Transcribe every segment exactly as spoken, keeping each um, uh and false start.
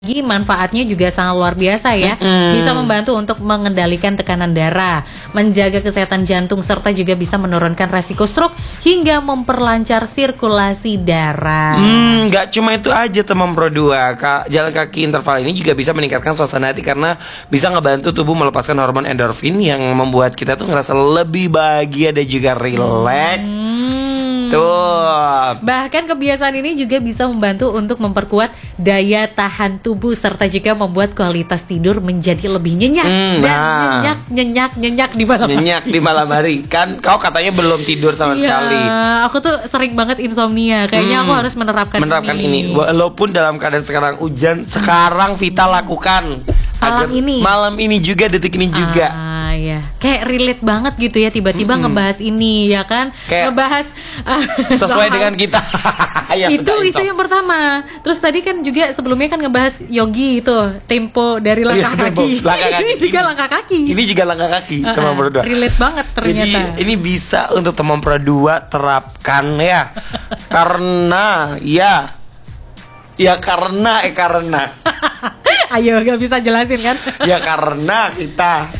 lagi manfaatnya juga sangat luar biasa ya. Mm-hmm. Bisa membantu untuk mengendalikan tekanan darah, menjaga kesehatan jantung, serta juga bisa menurunkan resiko stroke hingga memperlancar sirkulasi darah. Hmm, gak cuma itu aja teman Pro dua. Ka- jalan kaki interval ini juga bisa meningkatkan suasana hati karena bisa ngebantu tubuh melepaskan hormon endorfin yang membuat kita tuh ngerasa lebih bahagia dan juga rileks. Hmm. Tuh. Bahkan kebiasaan ini juga bisa membantu untuk memperkuat daya tahan tubuh serta juga membuat kualitas tidur menjadi lebih nyenyak hmm, dan nah. nyenyak nyenyak nyenyak di malam nyenyak hari. di malam hari. Kan kau katanya belum tidur sama ya, sekali. Aku tuh sering banget insomnia. Kayaknya hmm, aku harus menerapkan, menerapkan ini. ini. Walaupun dalam keadaan sekarang hujan, sekarang Vita lakukan malam ini. Malam ini juga, detik ini juga. Ah ya, kayak relate banget gitu ya, tiba-tiba mm-hmm. ngebahas ini ya kan, kayak ngebahas uh, sesuai dengan kita. Ya, itu itu yang pertama. Terus tadi kan juga sebelumnya kan ngebahas yogi itu, tempo dari langkah ya, kaki. Langkah kaki. Ini juga langkah kaki. Ini juga langkah kaki. Uh, teman Pro dua. Relate banget ternyata. Jadi ini bisa untuk teman Pro dua terapkan ya. Karena ya Ya karena eh karena ayo gak bisa jelasin kan? Ya karena kita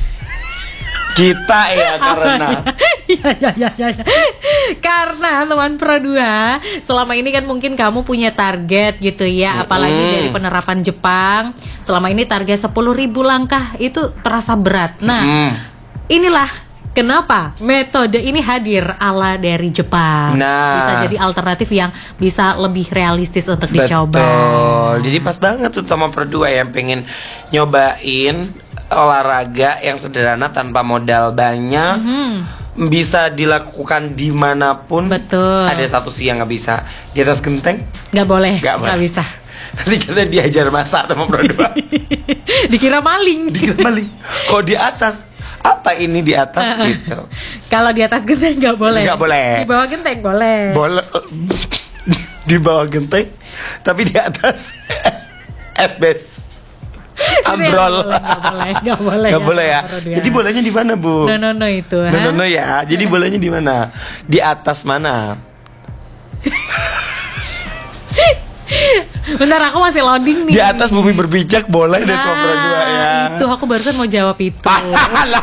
Kita ya karena ya, ya, ya, ya, ya. Karena teman Pro dua, selama ini kan mungkin kamu punya target gitu ya, apalagi mm-hmm. dari penerapan Jepang. Selama ini target sepuluh ribu langkah itu terasa berat. Nah mm. inilah kenapa metode ini hadir ala dari Jepang. Nah, bisa jadi alternatif yang bisa lebih realistis untuk dicoba. Betul. Jadi pas banget tuh teman Pro dua yang pengen nyobain olahraga yang sederhana tanpa modal banyak. Mm-hmm. Bisa dilakukan dimanapun. Betul. Ada satu sih yang nggak bisa, di atas genteng. Nggak boleh. Nggak bisa. Nanti kita diajar masak teman Pro dua. Dikira maling. Dikira maling. Kok di atas? Apa ini di atas gitu? Kalau di atas genteng nggak boleh. Nggak boleh. Di bawah genteng boleh. Boleh. Di bawah genteng, tapi di atas esbes. Ambrol. Nggak boleh, nggak boleh. Nggak boleh ya. Jadi bolanya di mana, Bu? No no no itu. No no no ya. Jadi bolanya di mana? Di atas mana? Bentar, aku masih loading nih. Di atas bumi berpijak boleh deh, nah, Pro dua ya. Itu aku barusan mau jawab itu. Lah